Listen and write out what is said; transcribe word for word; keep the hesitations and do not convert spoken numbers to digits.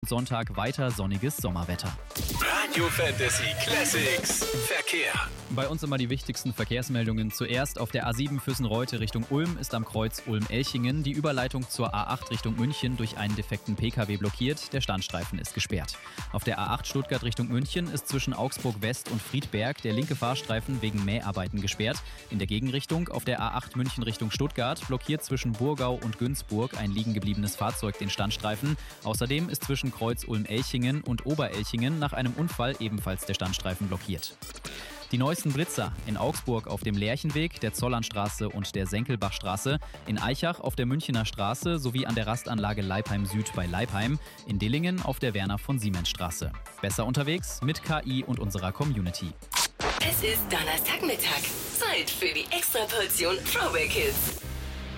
Sonntag weiter sonniges Sommerwetter. Radio Fantasy Classics Verkehr. Bei uns immer die wichtigsten Verkehrsmeldungen. Zuerst auf der A sieben Füssen-Reute Richtung Ulm ist am Kreuz Ulm-Elchingen die Überleitung zur A acht Richtung München durch einen defekten Pkw blockiert. Der Standstreifen ist gesperrt. Auf der A acht Stuttgart Richtung München ist zwischen Augsburg West und Friedberg der linke Fahrstreifen wegen Mäharbeiten gesperrt. In der Gegenrichtung auf der A acht München Richtung Stuttgart blockiert zwischen Burgau und Günzburg ein liegen gebliebenes Fahrzeug den Standstreifen. Außerdem ist zwischen Kreuz Ulm-Elchingen und Oberelchingen nach einem Unfall ebenfalls der Standstreifen blockiert. Die neuesten Blitzer in Augsburg auf dem Lerchenweg, der Zollernstraße und der Senkelbachstraße, in Aichach auf der Münchener Straße sowie an der Rastanlage Leipheim Süd bei Leipheim, in Dillingen auf der Werner von Siemens Straße. Besser unterwegs mit K I und unserer Community. Es ist Donnerstagmittag. Zeit für die Extraportion Throwback Hits.